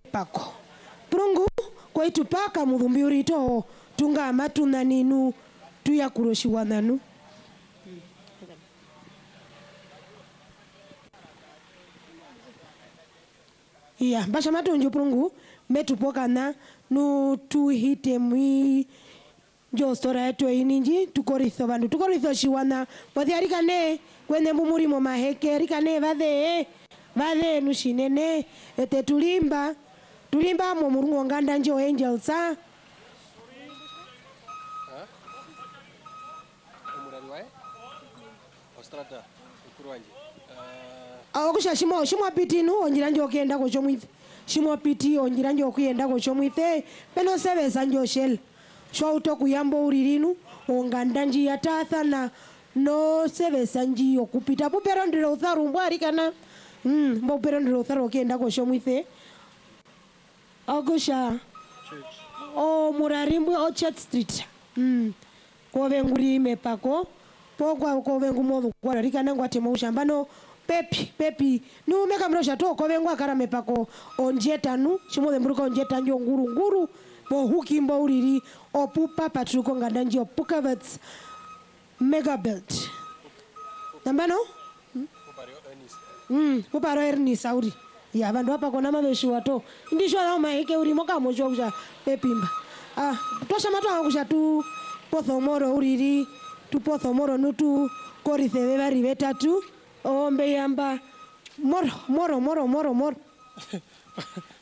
pako prungu kwetu paka muthumbi urito tunga matuna ninu tuya kuroshiwa nanu iya basha matunju prungu metupokana nu tuhite mwi jo stora yetu ininji tukoritho bandu tukoritho shiwana wathiarikane kwene mumurimo maheke rikane vathe nushinene ete tulimba mo murungo nganda njo angels Ostrata ukuruanje awakusha shimo piti nu onjira njo kenda ko chomwithe shimo piti onjira njo kuyenda ko chomwithe peno sevesa njo shell shwa utokuyambo uririnu onganda njia tathana no sevesa njio kupita pupero ndiro utharu mbwari kana mbopero ndiro utharu okenda ko chomwithe akusha o murarimbwe o Church Street kovengurime pako pokwa kovengu modhu kwa rikana ngwatema ushambano pepi numeka mrosha to kovengwa karame pako onjetanu chimode mburuka onjeta njo nguru bo hukimbo uriri opupa patruko ngadanji opukavets megabelt nambano puparo Ernest auri ya vandu hapa kona maveshiwa to ndisho na maike uri moka mojo kuja pepimba tosha mato angusha tu pothomoro uriri tu pothomoro nutu koritheve vari vetatu ombe yamba moro